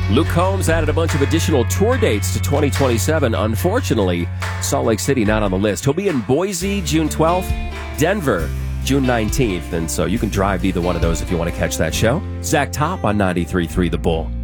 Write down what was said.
Luke Combs added a bunch of additional tour dates to 2027. Unfortunately, Salt Lake City not on the list. He'll be in Boise June 12th, Denver June 19th, and so you can drive either one of those if you want to catch that show. Zach Top on 93.3 The Bull.